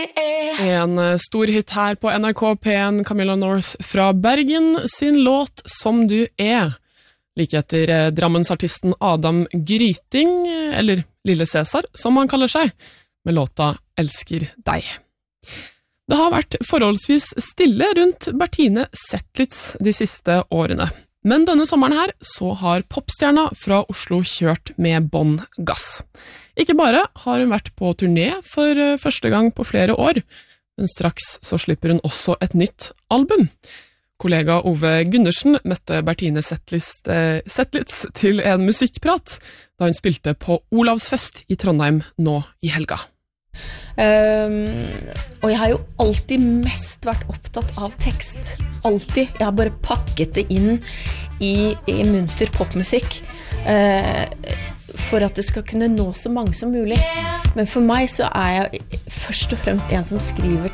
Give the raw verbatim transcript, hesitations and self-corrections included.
En stor hit her på N R K P en, Camilla North fra Bergen sin låt Som du er. Like etter Drammensartisten Adam Gryting, eller Lille Cæsar, som han kaller seg, med låta Elsker deg. Det har vært forholdsvis stille rundt Bertine Zetlitz de siste årene. Men denne sommeren her så har popstjerna fra Oslo kjørt med bånn gass. Ikke bare har hun vært på turné for første gang på flere år, men straks så slipper hun også et nytt album. Kollega Ove Gundersen møtte Bertine Zetlitz, eh, Zetlitz til en musikkprat da hun spilte på Olavsfest i Trondheim nå i helga. Um, og jeg har jo alltid mest vært opptatt av tekst. Alltid. Jeg har bare pakket det inn i, i munter popmusikk uh, for at det skal kunne nå så mange som mulig. Men for meg så er jeg først og fremst en som skriver